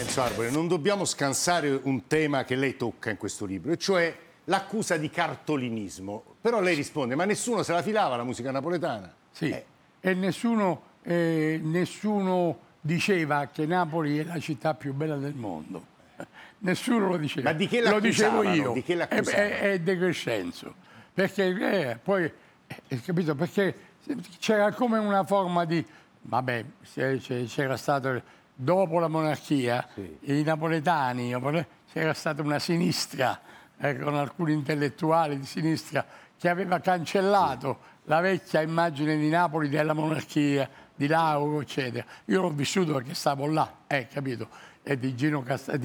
Renzo Arbore, non dobbiamo scansare un tema che lei tocca in questo libro, e cioè l'accusa di cartolinismo. Però lei risponde, ma nessuno se la filava la musica napoletana? Sì, e nessuno diceva che Napoli è la città più bella del mondo. Nessuno lo diceva. Ma di che lo dicevo l'accusavano? io. Di che l'accusavano? È De Crescenzo. Perché poi, capito? Perché c'era come una forma di... Vabbè, c'era stato... Dopo la monarchia, i napoletani, c'era stata una sinistra, con alcuni intellettuali di sinistra, che aveva cancellato la vecchia immagine di Napoli della monarchia, di Lauro, eccetera. Io l'ho vissuto perché stavo là, capito? E di Gino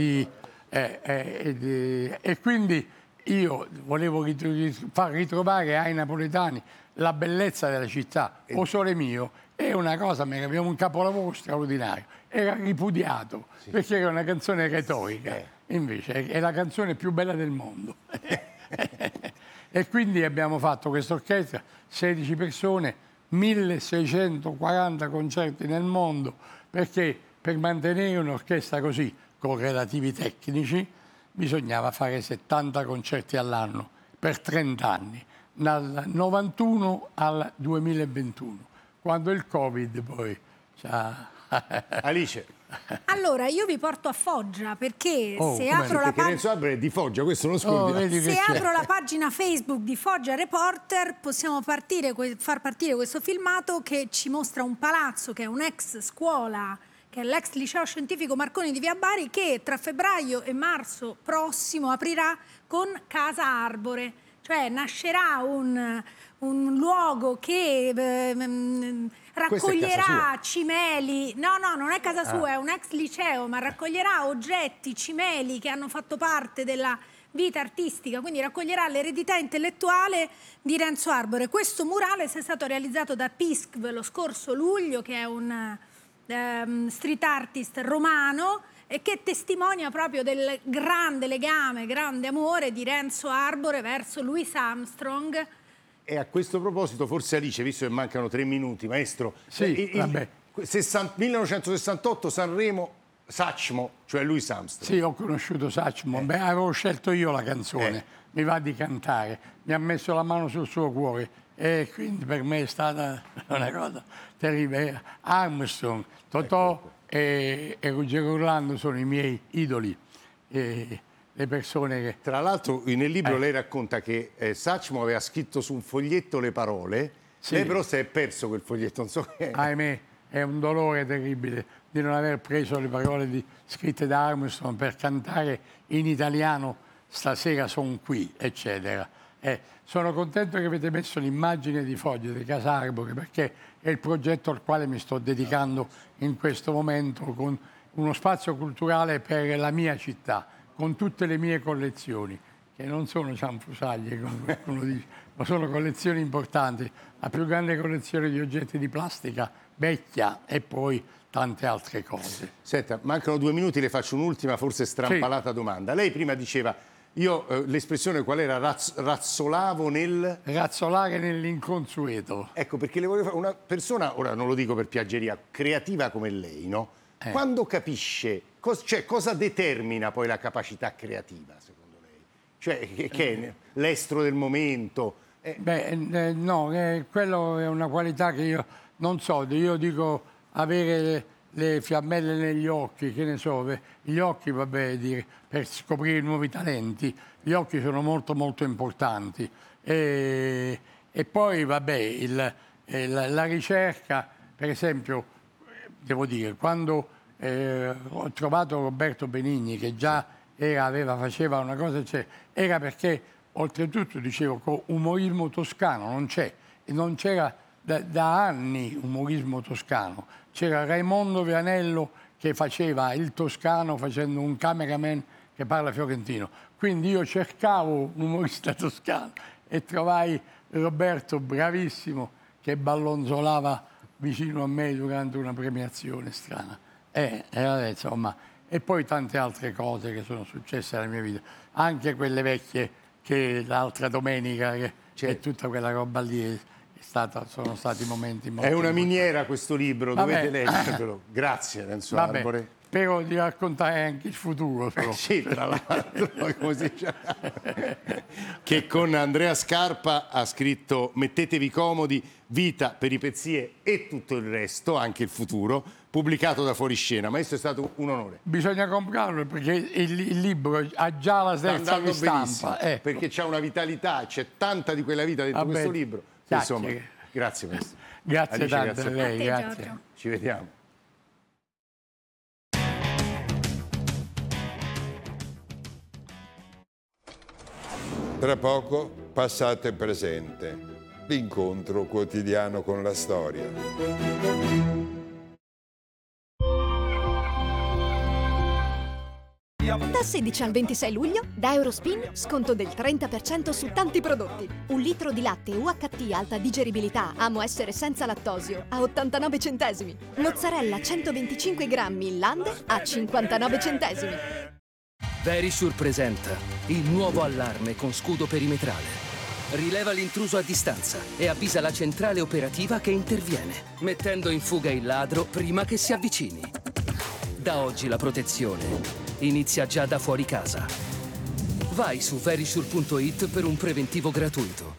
e quindi io volevo far ritrovare ai napoletani la bellezza della città. O Sole Mio è una cosa, aveva un capolavoro straordinario. Era ripudiato perché era una canzone retorica, invece è la canzone più bella del mondo. E quindi abbiamo fatto questa orchestra, 16 persone, 1640 concerti nel mondo, perché per mantenere un'orchestra così, con relativi tecnici, bisognava fare 70 concerti all'anno per 30 anni, dal 91 al 2021, quando il Covid poi ci ha... Alice. Allora, io vi porto a Foggia perché se apro la Renzo Arbore è di Foggia, questo non scordi. se apro la pagina Facebook di Foggia Reporter possiamo far partire questo filmato che ci mostra un palazzo che è un'ex scuola, che è l'ex liceo scientifico Marconi di Via Bari, che tra febbraio e marzo prossimo aprirà con Casa Arbore, cioè nascerà un luogo che raccoglierà cimeli, no, non è casa sua, è un ex liceo, ma raccoglierà oggetti, cimeli che hanno fatto parte della vita artistica, quindi raccoglierà l'eredità intellettuale di Renzo Arbore. Questo murale è stato realizzato da Piskv lo scorso luglio, che è un street artist romano, e che testimonia proprio del grande legame, grande amore di Renzo Arbore verso Louis Armstrong. E a questo proposito, forse Alice, visto che mancano 3 minuti, maestro, Sì, vabbè. 1968 Sanremo, Satchmo, cioè Louis Armstrong. Sì, ho conosciuto Satchmo, avevo scelto io la canzone, mi va di cantare, mi ha messo la mano sul suo cuore e quindi per me è stata una cosa terribile. Armstrong, Totò e Ruggero Orlando sono i miei idoli. Le persone che... Tra l'altro nel libro lei racconta che Satchmo aveva scritto su un foglietto le parole, lei però si è perso quel foglietto, non so che... Ahimè, è un dolore terribile di non aver preso le parole scritte da Armstrong per cantare in italiano "Stasera son qui", eccetera. Sono contento che avete messo l'immagine di Foggia, di Casa Arbore, perché è il progetto al quale mi sto dedicando in questo momento, con uno spazio culturale per la mia città, con tutte le mie collezioni, che non sono cianfrusaglie, come qualcuno dice, ma sono collezioni importanti. La più grande collezione di oggetti di plastica vecchia e poi tante altre cose. Senta, mancano 2 minuti, le faccio un'ultima, forse strampalata domanda. Lei prima diceva, l'espressione qual era? Razzolavo nel... Razzolare nell'inconsueto. Ecco, perché le voglio fare una persona, ora non lo dico per piaggeria, creativa come lei, no? Quando capisce, cosa determina poi la capacità creativa, secondo lei? Cioè, che è l'estro del momento? No, quello è una qualità che io non so, io dico avere le fiammelle negli occhi, che ne so, gli occhi, per scoprire nuovi talenti, gli occhi sono molto molto importanti. E poi, la ricerca, per esempio, devo dire, quando ho trovato Roberto Benigni, che già faceva una cosa, era perché oltretutto, dicevo, con umorismo toscano non c'era da anni umorismo toscano. C'era Raimondo Vianello che faceva il toscano facendo un cameraman che parla fiorentino. Quindi io cercavo un umorista toscano e trovai Roberto bravissimo che ballonzolava vicino a me durante una premiazione strana. Insomma, e poi tante altre cose che sono successe nella mia vita, anche quelle vecchie, che l'altra domenica, e tutta quella roba lì sono stati momenti molto È una importanti. miniera questo libro, dovete leggervelo. Grazie Renzo Arbore. spero di raccontare anche il futuro. Però. Sì, tra l'altro, come si dice, che con Andrea Scarpa ha scritto Mettetevi comodi, vita, peripezie e tutto il resto, anche il futuro, pubblicato da Fuoriscena. Maestro, è stato un onore. Bisogna comprarlo perché il libro ha già la terza ristampa. Perché c'è una vitalità, c'è tanta di quella vita dentro questo libro. Insomma, grazie maestro. Grazie Alice, tanto grazie a lei, te, grazie. Giorgio. Ci vediamo. Tra poco, passato e presente, l'incontro quotidiano con la storia. Da 16 al 26 luglio, da Eurospin, sconto del 30% su tanti prodotti. 1 litro di latte UHT alta digeribilità, amo essere senza lattosio, a 89 centesimi. Mozzarella 125 grammi Land a 59 centesimi. Verisure presenta il nuovo allarme con scudo perimetrale. Rileva l'intruso a distanza e avvisa la centrale operativa che interviene, mettendo in fuga il ladro prima che si avvicini. Da oggi la protezione inizia già da fuori casa. Vai su verisure.it per un preventivo gratuito.